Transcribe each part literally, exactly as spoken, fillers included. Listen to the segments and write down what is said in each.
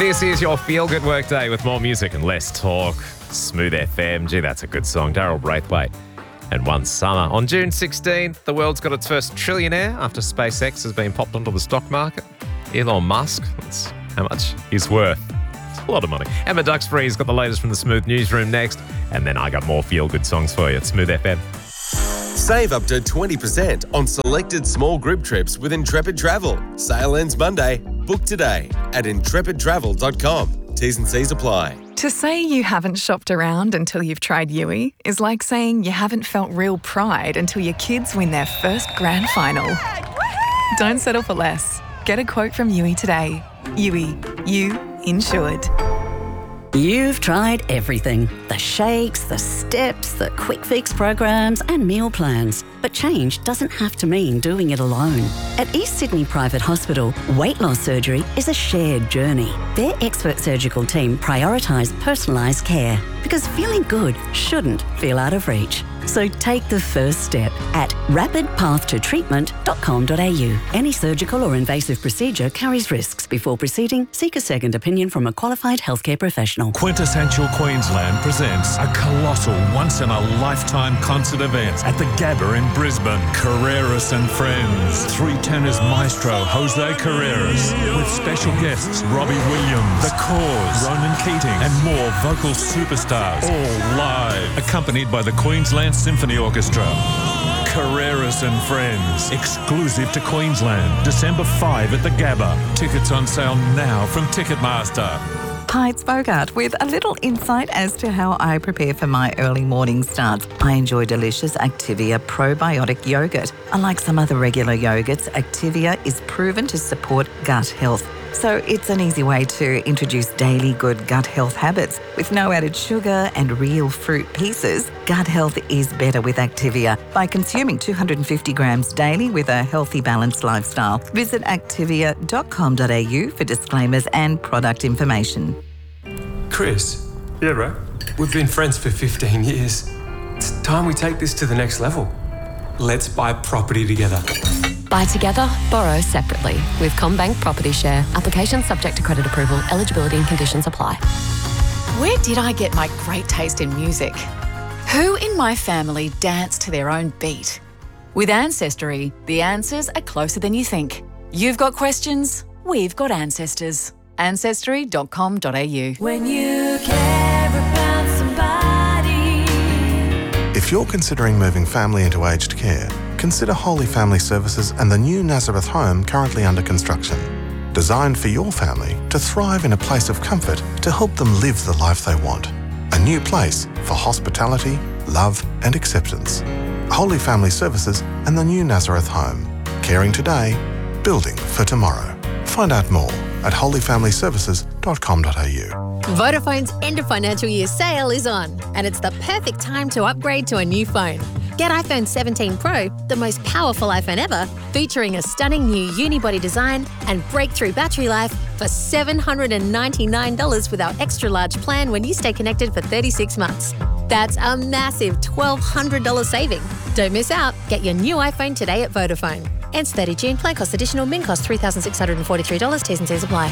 This is your feel-good workday with more music and less talk. Smooth F M. Gee, that's a good song. Daryl Braithwaite. And One Summer. On June sixteenth, the world's got its first trillionaire after SpaceX has been popped onto the stock market. Elon Musk. That's how much he's worth. It's a lot of money. Emma Duxbury's got the latest from the Smooth Newsroom next. And then I got more feel-good songs for you at Smooth F M. Save up to twenty percent on selected small group trips with Intrepid Travel. Sale ends Monday. Book today at intrepid travel dot com. T's and C's apply. To say you haven't shopped around until you've tried Yui is like saying you haven't felt real pride until your kids win their first grand final. Don't settle for less. Get a quote from Yui today. Yui, you insured. You've tried everything. The shakes, the steps, the quick fix programs and meal plans. But change doesn't have to mean doing it alone. At East Sydney Private Hospital, weight loss surgery is a shared journey. Their expert surgical team prioritise personalised care because feeling good shouldn't feel out of reach. So take the first step at rapid path to treatment dot com dot a u. Any surgical or invasive procedure carries risks. Before proceeding, seek a second opinion from a qualified healthcare professional. Quintessential Queensland presents a colossal once-in-a-lifetime concert event at the Gabba in Brisbane. Carreras and Friends. Three tenors maestro Jose Carreras with special guests Robbie Williams, The Cause, Ronan Keating and more vocal superstars, all live, accompanied by the Queensland Symphony Orchestra. Carreras and Friends, exclusive to Queensland, December fifth at the Gabba. Tickets on sale now from Ticketmaster. Hi, it's Bogart with a little insight as to how I prepare for my early morning starts. I enjoy delicious Activia probiotic yogurt. Unlike some other regular yogurts, Activia is proven to support gut health. So it's an easy way to introduce daily good gut health habits. With no added sugar and real fruit pieces, gut health is better with Activia by consuming two hundred fifty grams daily with a healthy, balanced lifestyle. Visit activia dot com dot a u for disclaimers and product information. Chris? Yeah, bro? We've been friends for fifteen years. It's time we take this to the next level. Let's buy property together. Buy together, borrow separately with CommBank Property Share. Application subject to credit approval. Eligibility and conditions apply. Where did I get my great taste in music? Who in my family danced to their own beat? With Ancestry, the answers are closer than you think. You've got questions, we've got ancestors. ancestry dot com dot a u. When you care about somebody. If you're considering moving family into aged care, consider Holy Family Services and the new Nazareth home currently under construction. Designed for your family to thrive in a place of comfort to help them live the life they want. A new place for hospitality, love and acceptance. Holy Family Services and the new Nazareth home. Caring today, building for tomorrow. Find out more at holy family services dot com dot a u. Vodafone's end of financial year sale is on, and it's the perfect time to upgrade to a new phone. Get iPhone seventeen Pro, the most powerful iPhone ever, featuring a stunning new unibody design and breakthrough battery life for seven hundred ninety-nine dollars with our extra large plan when you stay connected for thirty-six months. That's a massive twelve hundred dollars saving. Don't miss out. Get your new iPhone today at Vodafone. Ends thirtieth of June. Plan cost additional. Min cost three thousand six hundred forty-three dollars. T's and C's apply.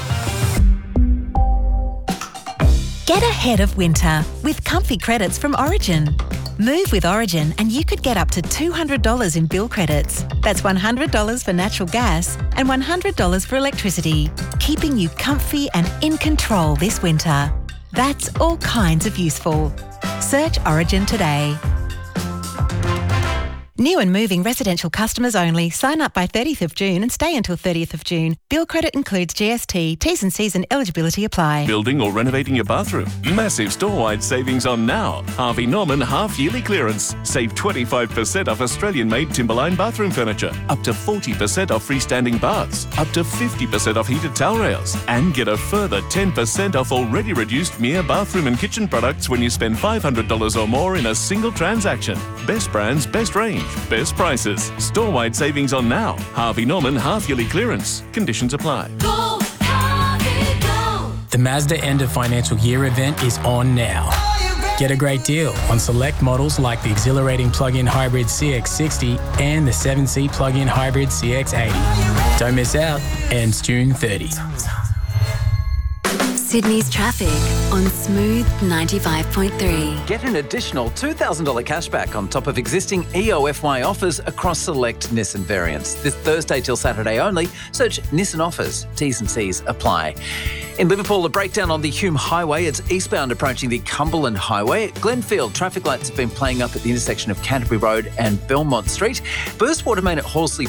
Get ahead of winter with comfy credits from Origin. Move with Origin and you could get up to two hundred dollars in bill credits. That's one hundred dollars for natural gas and one hundred dollars for electricity, keeping you comfy and in control this winter. That's all kinds of useful. Search Origin today. New and moving residential customers only. Sign up by thirtieth of June and stay until thirtieth of June. Bill credit includes G S T. T's and C's and eligibility apply. Building or renovating your bathroom? Massive store-wide savings on now. Harvey Norman half-yearly clearance. Save twenty-five percent off Australian-made Timberline bathroom furniture. Up to forty percent off freestanding baths. Up to fifty percent off heated towel rails. And get a further ten percent off already reduced Mia bathroom and kitchen products when you spend five hundred dollars or more in a single transaction. Best brands, best range. Best prices. Store-wide savings on now. Harvey Norman half-yearly clearance. Conditions apply. Go, Harvey, go. The Mazda end of financial year event is on now. Get a great deal on select models like the exhilarating plug-in hybrid C X sixty and the seven seat plug-in hybrid C X eighty. Don't miss out. Ends June thirtieth. Sydney's traffic on Smooth ninety-five point three. Get an additional two thousand dollars cashback on top of existing E O F Y offers across select Nissan variants. This Thursday till Saturday only. Search Nissan offers. T's and C's apply. In Liverpool, a breakdown on the Hume Highway. It's eastbound approaching the Cumberland Highway. At Glenfield, traffic lights have been playing up at the intersection of Canterbury Road and Belmont Street. Burst water main at Horsley